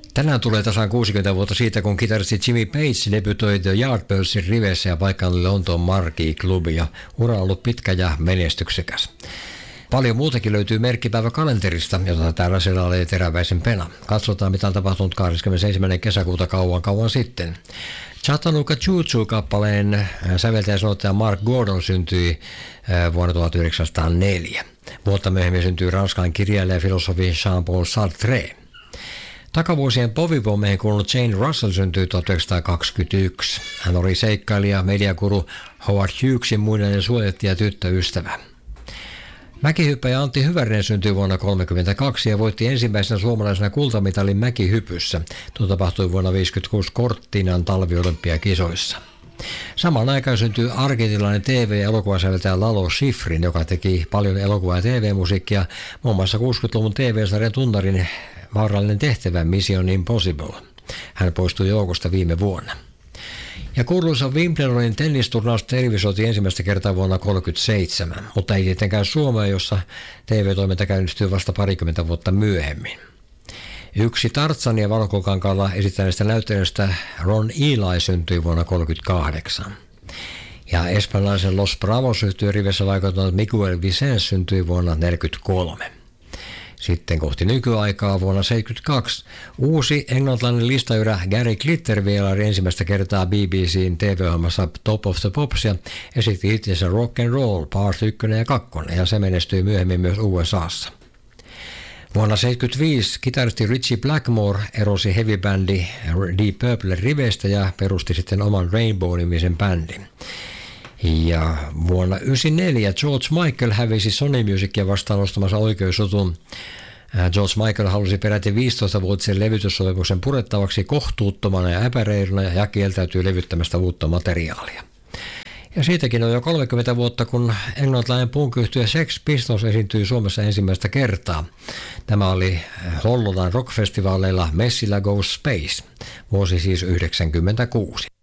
Tänään tulee tasan 60 vuotta siitä, kun kitaristi Jimmy Page debytoi The Yardbirdsin riveissä ja paikkaan Lontoon Marquee-klubi, ja ura on ollut pitkä ja menestyksekäs. Paljon muutakin löytyy merkkipäiväkalenterista, jota täällä selailee teräväisen pena. Katsotaan, mitä on tapahtunut 21. kesäkuuta kauan sitten. Chattanooga Choo-Choo-kappaleen säveltäjä ja sanottaja Mark Gordon syntyi vuonna 1904. Vuotta myöhemmin syntyi Ranskan kirjailija ja filosofi Jean-Paul Sartre. Takavuosien povipommeihin kuulunut Jane Russell syntyi 1921. Hän oli seikkailija, mediakuru Howard Hughesin muinainen suojelija ja tyttöystävä. Mäkihyppäjä Antti Hyvärinen syntyi vuonna 1932 ja voitti ensimmäisenä suomalaisena kultamitalin mäkihypyssä. Tuo tapahtui vuonna 1956 Cortinan talviolympiakisoissa. Samaan aikaan syntyi argentilainen TV- ja elokuvasäveltäjä Lalo Schifrin, joka teki paljon elokuva- ja TV-musiikkia, muun muassa 60-luvun TV-sarjan tunnarin vaarallinen tehtävä Mission Impossible. Hän poistui joukosta viime vuonna. Ja kuuluisa Wimbledonin tennisturnaus televisoitiin ensimmäistä kertaa vuonna 1937, mutta ei tietenkään Suomea, jossa TV-toiminta käynnistyy vasta parikymmentä vuotta myöhemmin. Yksi Tarzania Valkokankaalla esittäneestä näyttelijöistä Ron Ely syntyi vuonna 1938. Ja espanjalaisen Los Bravos-yhtyön rivessä vaikuttanut Miguel Vicens syntyi vuonna 1943. Sitten kohti nykyaikaa vuonna 1972 uusi englantilainen listajyrä Gary Glitter vieraili ensimmäistä kertaa BBC:n TV-ohjelmassa Top of the Pops ja esitti itsensä Rock and Roll Part 1 ja 2, ja se menestyi myöhemmin myös USAssa. Vuonna 1975 kitaristi Ritchie Blackmore erosi heavy-bändi Deep Purple riveistä ja perusti sitten oman Rainbow-nimisen bändin. Ja vuonna 1994 George Michael hävisi Sony Musicia vastaan nostamassa oikeusjutun. George Michael halusi peräti 15-vuotisen levytyssopimuksen purettavaksi kohtuuttomana ja epäreiluna ja kieltäytyi levyttämästä uutta materiaalia. Ja siitäkin on jo 30 vuotta, kun englantilainen punk-yhtye Sex Pistols esiintyi Suomessa ensimmäistä kertaa. Tämä oli Hollolan rockfestivaaleilla Messillä Goes Space, vuosi siis 1996.